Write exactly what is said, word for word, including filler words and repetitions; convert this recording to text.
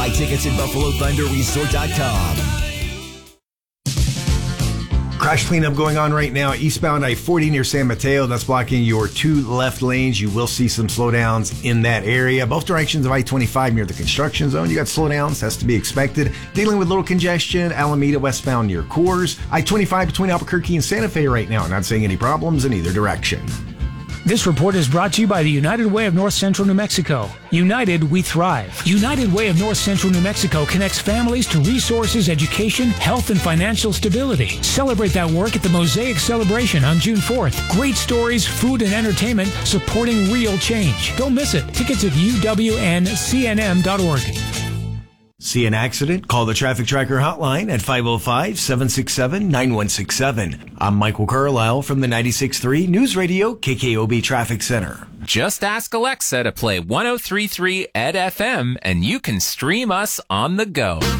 Buy tickets at buffalo thunder resort dot com. Crash cleanup going on right now. Eastbound I forty near San Mateo. That's blocking your two left lanes. You will see some slowdowns in that area. Both directions of I twenty-five near the construction zone. You got slowdowns. That's to be expected. Dealing with little congestion. Alameda westbound near Coors. I twenty-five between Albuquerque and Santa Fe right now. Not seeing any problems in either direction. This report is brought to you by the United Way of North Central New Mexico. United, we thrive. United Way of North Central New Mexico connects families to resources, education, health, and financial stability. Celebrate that work at the Mosaic Celebration on June fourth. Great stories, food, and entertainment supporting real change. Don't miss it. Tickets at U W N C N M dot org. See an accident? Call the Traffic Tracker hotline at five oh five, seven six seven, nine one six seven. I'm Michael Carlisle from the ninety-six point three News Radio K K O B Traffic Center. Just ask Alexa to play one oh three point three E D F M and you can stream us on the go.